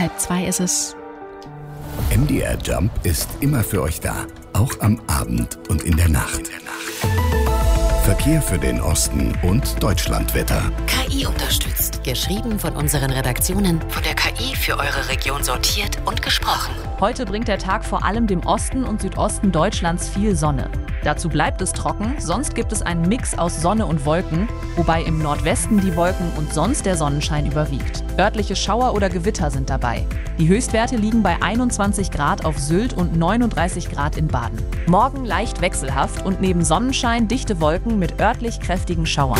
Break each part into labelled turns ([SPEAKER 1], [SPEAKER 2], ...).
[SPEAKER 1] 1:30 ist es.
[SPEAKER 2] MDR Jump ist immer für euch da, auch am Abend und in der Nacht. Verkehr für den Osten und Deutschlandwetter.
[SPEAKER 3] KI unterstützt. Geschrieben von unseren Redaktionen. Von der KI für eure Region sortiert und gesprochen.
[SPEAKER 4] Heute bringt der Tag vor allem dem Osten und Südosten Deutschlands viel Sonne. Dazu bleibt es trocken, sonst gibt es einen Mix aus Sonne und Wolken, wobei im Nordwesten die Wolken und sonst der Sonnenschein überwiegt. Örtliche Schauer oder Gewitter sind dabei. Die Höchstwerte liegen bei 21 Grad auf Sylt und 39 Grad in Baden. Morgen leicht wechselhaft und neben Sonnenschein dichte Wolken mit örtlich kräftigen Schauern.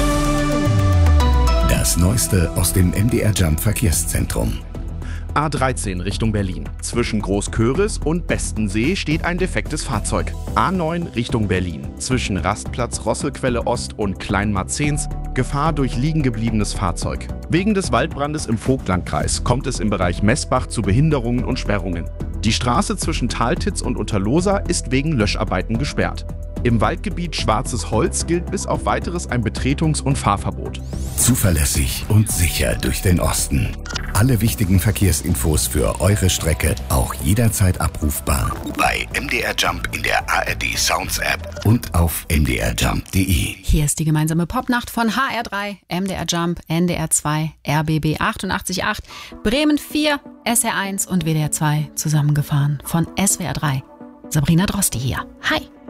[SPEAKER 2] Das Neueste aus dem MDR Jump Verkehrszentrum.
[SPEAKER 5] A13 Richtung Berlin. Zwischen Großköris und Bestensee steht ein defektes Fahrzeug. A9 Richtung Berlin. Zwischen Rastplatz Rosselquelle Ost und Kleinmarzens Gefahr durch liegengebliebenes Fahrzeug. Wegen des Waldbrandes im Vogtlandkreis kommt es im Bereich Messbach zu Behinderungen und Sperrungen. Die Straße zwischen Taltitz und Unterlosa ist wegen Löscharbeiten gesperrt. Im Waldgebiet Schwarzes Holz gilt bis auf Weiteres ein Betretungs- und Fahrverbot.
[SPEAKER 2] Zuverlässig und sicher durch den Osten. Alle wichtigen Verkehrsinfos für eure Strecke auch jederzeit abrufbar bei MDR Jump in der ARD Sounds App und auf mdrjump.de.
[SPEAKER 1] Hier ist die gemeinsame Popnacht von HR3, MDR Jump, NDR 2, RBB 88.8, Bremen 4, SR1 und WDR 2 zusammengefahren von SWR 3. Sabrina Drosti hier. Hi!